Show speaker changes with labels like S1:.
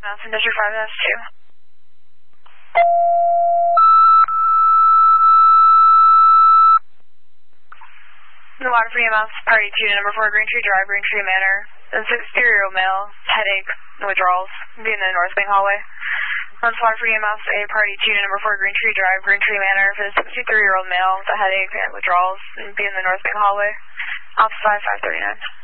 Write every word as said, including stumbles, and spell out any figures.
S1: Mountain District five S two. The water for E M S, party two, number four, Green Tree Drive, Green Tree Manor. It's an exterior male, headache, withdrawals, be in the North Bank hallway. That's water for E M S, a party two, number four, Green Tree Drive, Green Tree Manor. For the sixty-three-year-old male with a headache and withdrawals, be in the North Bank hallway. Office five five thirty-nine.